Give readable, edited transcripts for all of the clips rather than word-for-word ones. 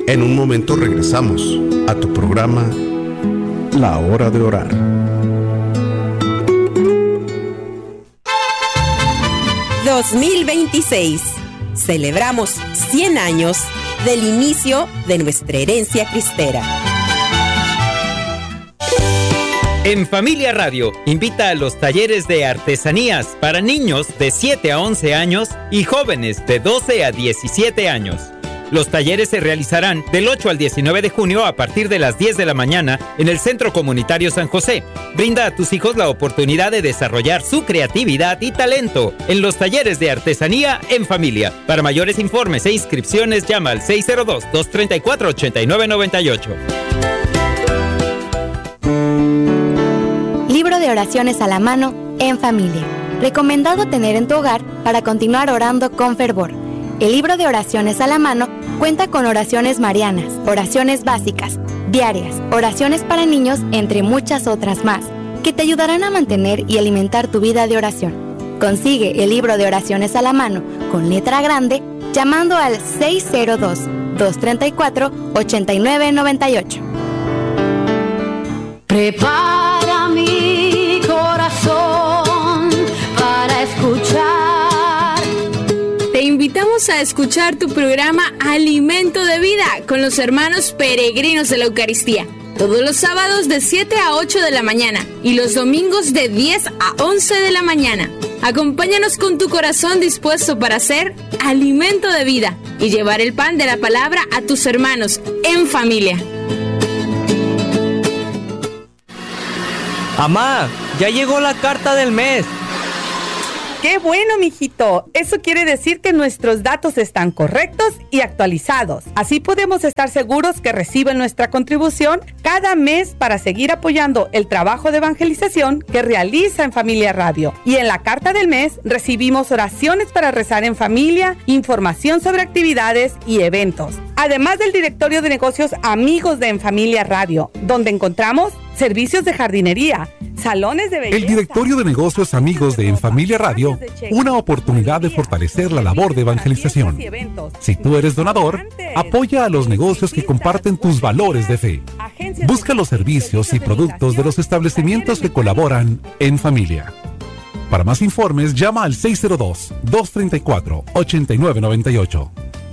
En un momento regresamos a tu programa La Hora de Orar. ...2026... Celebramos 100 años del inicio de nuestra herencia cristera. En Familia Radio, invita a los talleres de artesanías para niños de 7 a 11 años y jóvenes de 12 a 17 años. Los talleres se realizarán del 8 al 19 de junio a partir de las 10 de la mañana en el Centro Comunitario San José. Brinda a tus hijos la oportunidad de desarrollar su creatividad y talento en los talleres de artesanía en familia. Para mayores informes e inscripciones, llama al 602-234-8998. Libro de oraciones a la mano en familia. Recomendado tener en tu hogar para continuar orando con fervor. El libro de oraciones a la mano cuenta con oraciones marianas, oraciones básicas, diarias, oraciones para niños, entre muchas otras más, que te ayudarán a mantener y alimentar tu vida de oración. Consigue el libro de oraciones a la mano con letra grande llamando al 602-234-8998. Prepara mi corazón para escuchar. Te invitamos a escuchar tu programa Alimento de Vida con los hermanos peregrinos de la Eucaristía. Todos los sábados de 7 a 8 de la mañana y los domingos de 10 a 11 de la mañana. Acompáñanos con tu corazón dispuesto para hacer alimento de vida y llevar el pan de la palabra a tus hermanos en familia. Amá, ya llegó la carta del mes. ¡Qué bueno, mijito! Eso quiere decir que nuestros datos están correctos y actualizados. Así podemos estar seguros que reciben nuestra contribución cada mes para seguir apoyando el trabajo de evangelización que realiza en Familia Radio. Y en la carta del mes recibimos oraciones para rezar en familia, información sobre actividades y eventos. Además del directorio de negocios Amigos de En Familia Radio, donde encontramos servicios de jardinería, salones de belleza. El directorio de negocios Amigos de En Familia Radio, una oportunidad de fortalecer la labor de evangelización. Si tú eres donador, apoya a los negocios que comparten tus valores de fe. Busca los servicios y productos de los establecimientos que colaboran en familia. Para más informes, llama al 602-234-8998.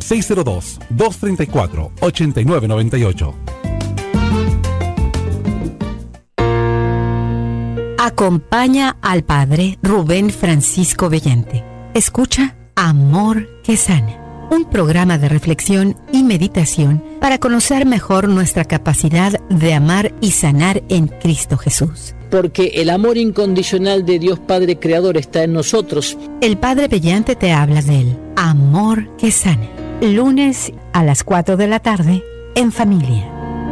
602-234-8998. Acompaña al Padre Rubén Francisco Bellante. Escucha Amor que Sana, un programa de reflexión y meditación para conocer mejor nuestra capacidad de amar y sanar en Cristo Jesús. Porque el amor incondicional de Dios Padre Creador está en nosotros. El Padre Bellante te habla del Amor que Sana. Lunes a las 4 de la tarde en familia.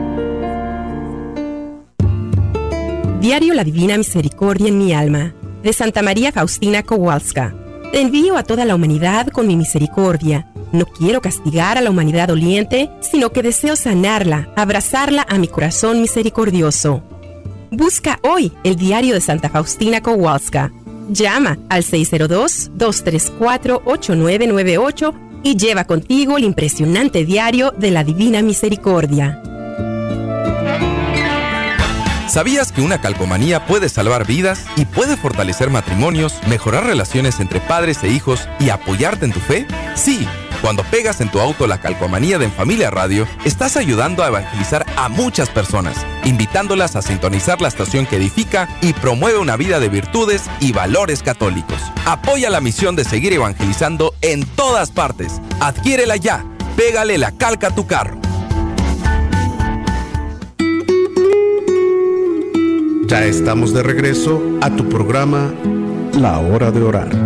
Diario La Divina Misericordia en mi alma, de Santa María Faustina Kowalska. Te envío a toda la humanidad con mi misericordia. No quiero castigar a la humanidad doliente, sino que deseo sanarla, abrazarla a mi corazón misericordioso. Busca hoy el diario de Santa Faustina Kowalska. Llama al 602-234-8998 y lleva contigo el impresionante diario de la Divina Misericordia. ¿Sabías que una calcomanía puede salvar vidas y puede fortalecer matrimonios, mejorar relaciones entre padres e hijos y apoyarte en tu fe? Sí, cuando pegas en tu auto la calcomanía de En Familia Radio, estás ayudando a evangelizar a muchas personas, invitándolas a sintonizar la estación que edifica y promueve una vida de virtudes y valores católicos. Apoya la misión de seguir evangelizando en todas partes. Adquiérela ya. Pégale la calca a tu carro. Ya estamos de regreso a tu programa La Hora de Orar.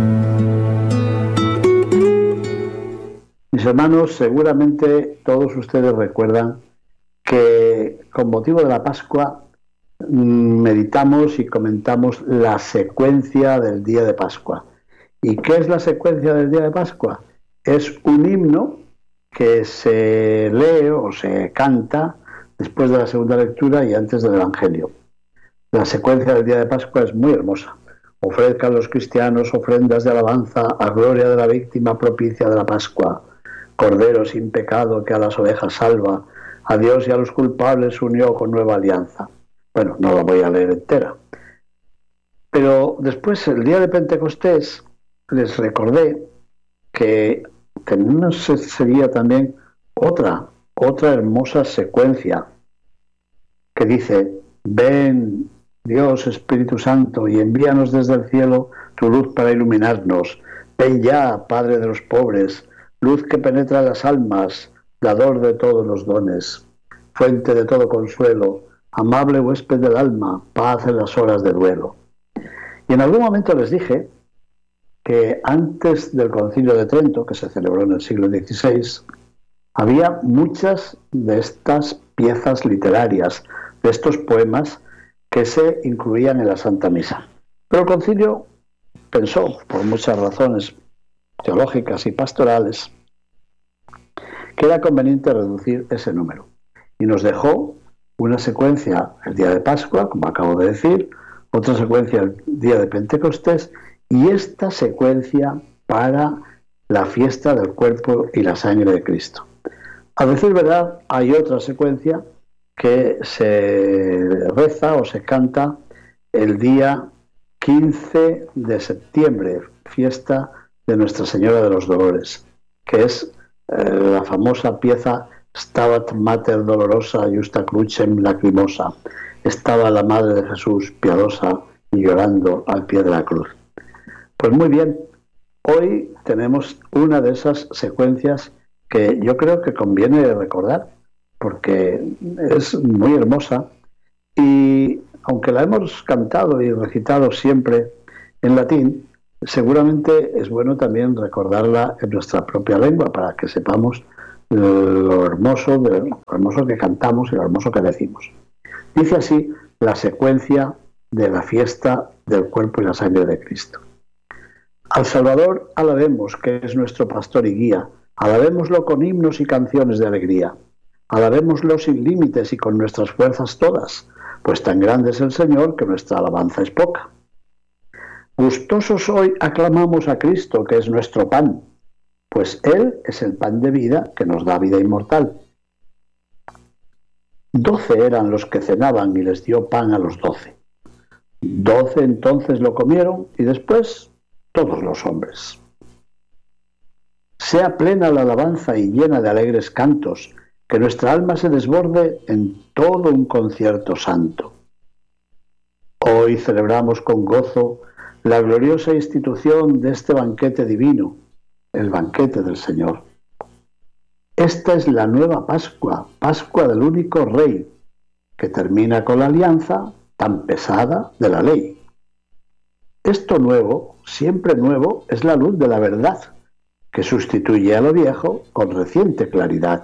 Mis hermanos, seguramente todos ustedes recuerdan que con motivo de la Pascua meditamos y comentamos la secuencia del día de Pascua. ¿Y qué es la secuencia del día de Pascua? Es un himno que se lee o se canta después de la segunda lectura y antes del Evangelio. La secuencia del día de Pascua es muy hermosa. Ofrezcan los cristianos ofrendas de alabanza a gloria de la víctima propicia de la Pascua. Cordero sin pecado que a las ovejas salva, a Dios y a los culpables unió con nueva alianza. Bueno, no la voy a leer entera. Pero después, el día de Pentecostés, les recordé que sería también otra hermosa secuencia que dice: ven, Dios Espíritu Santo, y envíanos desde el cielo tu luz para iluminarnos. Ven ya, Padre de los pobres, luz que penetra las almas, dador de todos los dones, fuente de todo consuelo, amable huésped del alma, paz en las horas de duelo. Y en algún momento les dije que antes del Concilio de Trento, que se celebró en el siglo XVI, había muchas de estas piezas literarias, de estos poemas que se incluían en la Santa Misa. Pero el concilio pensó, por muchas razones teológicas y pastorales, que era conveniente reducir ese número. Y nos dejó una secuencia el día de Pascua, como acabo de decir, otra secuencia el día de Pentecostés, y esta secuencia para la fiesta del cuerpo y la sangre de Cristo. A decir verdad, hay otra secuencia que se reza o se canta el día 15 de septiembre, fiesta de Nuestra Señora de los Dolores, que es la famosa pieza Stabat Mater Dolorosa Justa Crucem Lacrimosa. Estaba la Madre de Jesús piadosa y llorando al pie de la cruz. Pues muy bien, hoy tenemos una de esas secuencias que yo creo que conviene recordar, porque es muy hermosa, y aunque la hemos cantado y recitado siempre en latín, seguramente es bueno también recordarla en nuestra propia lengua para que sepamos lo hermoso que cantamos y lo hermoso que decimos. Dice así la secuencia de la fiesta del cuerpo y la sangre de Cristo. Al Salvador alabemos, que es nuestro pastor y guía, alabémoslo con himnos y canciones de alegría, alabémoslo sin límites y con nuestras fuerzas todas, pues tan grande es el Señor que nuestra alabanza es poca. Gustosos hoy aclamamos a Cristo, que es nuestro pan, pues Él es el pan de vida que nos da vida inmortal. 12 eran los que cenaban y les dio pan a los 12. 12 entonces lo comieron y después todos los hombres. Sea plena la alabanza y llena de alegres cantos, que nuestra alma se desborde en todo un concierto santo. Hoy celebramos con gozo la gloriosa institución de este banquete divino, el banquete del Señor. Esta es la nueva Pascua, Pascua del único Rey, que termina con la alianza tan pesada de la ley. Esto nuevo, siempre nuevo, es la luz de la verdad, que sustituye a lo viejo con reciente claridad.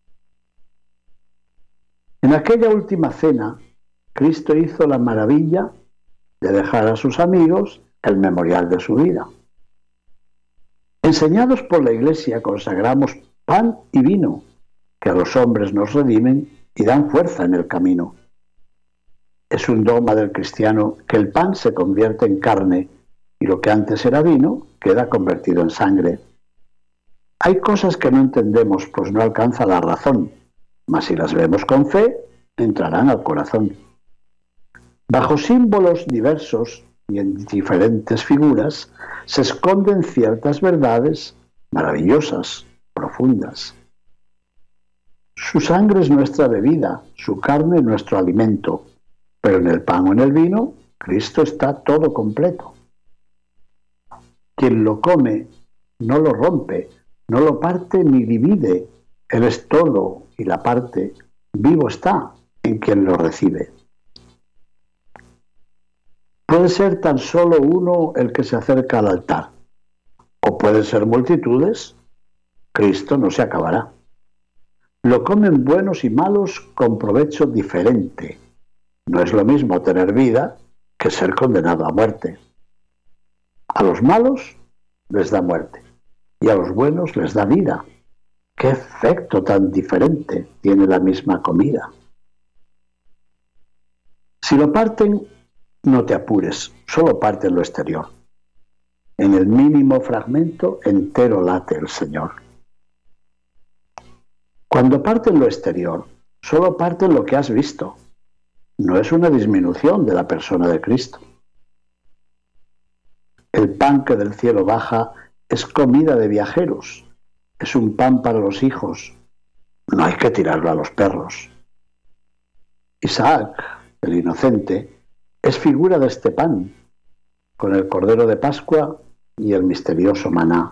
En aquella última cena, Cristo hizo la maravilla de dejar a sus amigos el memorial de su vida. Enseñados por la Iglesia, consagramos pan y vino, que a los hombres nos redimen y dan fuerza en el camino. Es un dogma del cristiano que el pan se convierte en carne y lo que antes era vino queda convertido en sangre. Hay cosas que no entendemos, pues no alcanza la razón, mas si las vemos con fe, entrarán al corazón. Bajo símbolos diversos y en diferentes figuras se esconden ciertas verdades maravillosas, profundas. Su sangre es nuestra bebida, su carne nuestro alimento, pero en el pan o en el vino, Cristo está todo completo. Quien lo come no lo rompe, no lo parte ni divide. Él es todo y la parte vivo está en quien lo recibe. Puede ser tan solo uno el que se acerca al altar, o pueden ser multitudes. Cristo no se acabará. Lo comen buenos y malos con provecho diferente. No es lo mismo tener vida que ser condenado a muerte. A los malos les da muerte y a los buenos les da vida. ¿Qué efecto tan diferente tiene la misma comida? Si lo parten, no te apures, solo parte en lo exterior. En el mínimo fragmento entero late el Señor. Cuando parten lo exterior, solo parten lo que has visto. No es una disminución de la persona de Cristo. El pan que del cielo baja es comida de viajeros, es un pan para los hijos, no hay que tirarlo a los perros. Isaac, el inocente, es figura de este pan, con el cordero de Pascua y el misterioso maná.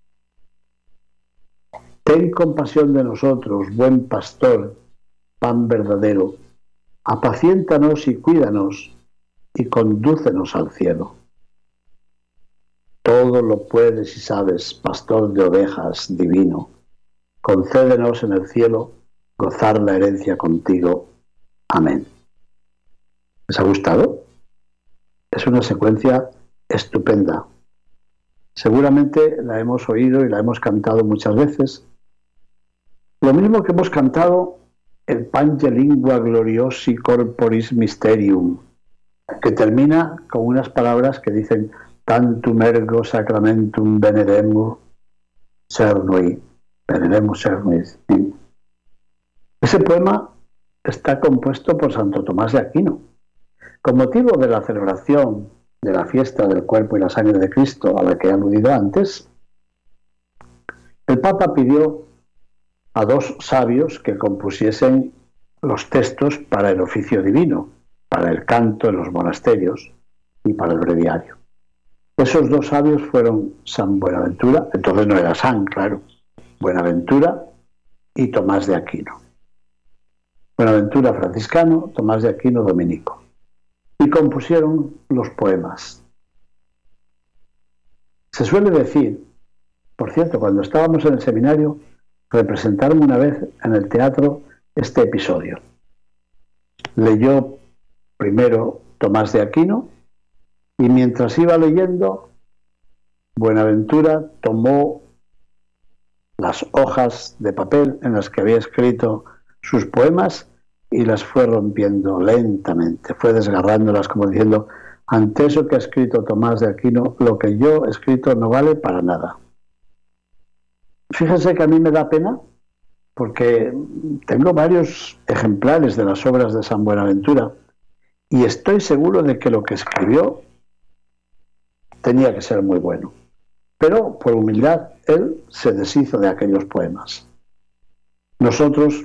Ten compasión de nosotros, buen pastor, pan verdadero, apaciéntanos y cuídanos, y condúcenos al cielo. Todo lo puedes y sabes, pastor de ovejas divino. Concédenos en el cielo gozar la herencia contigo. Amén. ¿Les ha gustado? Es una secuencia estupenda. Seguramente la hemos oído y la hemos cantado muchas veces. Lo mismo que hemos cantado el Pange Lingua Gloriosi Corporis Mysterium, que termina con unas palabras que dicen Tantum ergo sacramentum veneremus cernui. Veneremus cernui. Ese poema está compuesto por Santo Tomás de Aquino. Con motivo de la celebración de la fiesta del cuerpo y la sangre de Cristo, a la que he aludido antes, el Papa pidió a 2 sabios que compusiesen los textos para el oficio divino, para el canto en los monasterios y para el breviario. Esos 2 sabios fueron San Buenaventura, entonces no era San, claro, Buenaventura y Tomás de Aquino. Buenaventura franciscano, Tomás de Aquino dominico. Y compusieron los poemas. Se suele decir, por cierto, cuando estábamos en el seminario, representaron una vez en el teatro este episodio. Leyó primero Tomás de Aquino y mientras iba leyendo, Buenaventura tomó las hojas de papel en las que había escrito sus poemas y las fue rompiendo lentamente, fue desgarrándolas como diciendo, ante eso que ha escrito Tomás de Aquino, lo que yo he escrito no vale para nada. Fíjense que a mí me da pena porque tengo varios ejemplares de las obras de San Buenaventura y estoy seguro de que lo que escribió tenía que ser muy bueno. Pero por humildad él se deshizo de aquellos poemas. Nosotros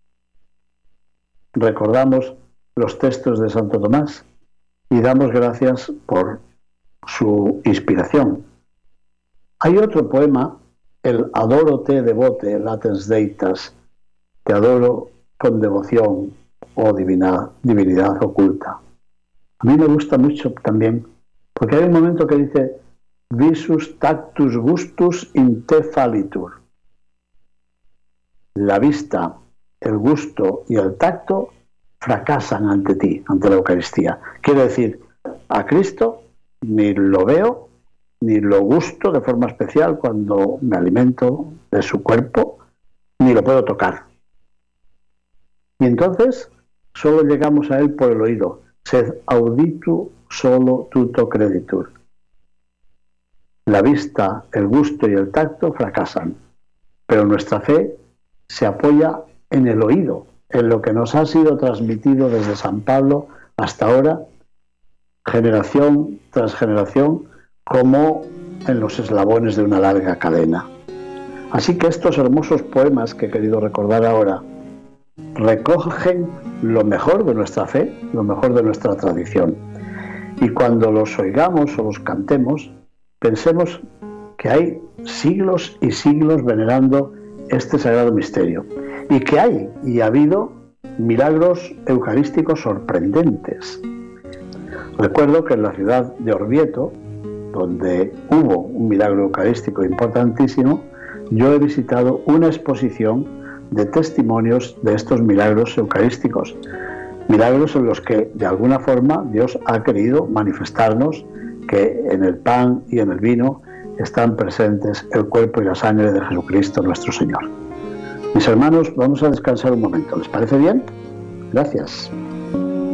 recordamos los textos de Santo Tomás y damos gracias por su inspiración. Hay otro poema, el Adoro te devote latens deitas, te adoro con devoción, oh divinidad oculta. A mí me gusta mucho también, porque hay un momento que dice visus tactus gustus in te fallitur. La vista, el gusto y el tacto fracasan ante ti, ante la Eucaristía. Quiere decir, a Cristo ni lo veo, ni lo gusto de forma especial cuando me alimento de su cuerpo, ni lo puedo tocar. Y entonces solo llegamos a él por el oído. Sed auditu solo tuto creditur. La vista, el gusto y el tacto fracasan, pero nuestra fe se apoya en el oído, en lo que nos ha sido transmitido desde San Pablo hasta ahora, generación tras generación, como en los eslabones de una larga cadena. Así que estos hermosos poemas que he querido recordar ahora recogen lo mejor de nuestra fe, lo mejor de nuestra tradición. Y cuando los oigamos o los cantemos, pensemos que hay siglos y siglos venerando este sagrado misterio. Y que hay y ha habido milagros eucarísticos sorprendentes. Recuerdo que en la ciudad de Orvieto, donde hubo un milagro eucarístico importantísimo, yo he visitado una exposición de testimonios de estos milagros eucarísticos. Milagros en los que, de alguna forma, Dios ha querido manifestarnos que en el pan y en el vino están presentes el cuerpo y la sangre de Jesucristo nuestro Señor. Mis hermanos, vamos a descansar un momento. ¿Les parece bien? Gracias.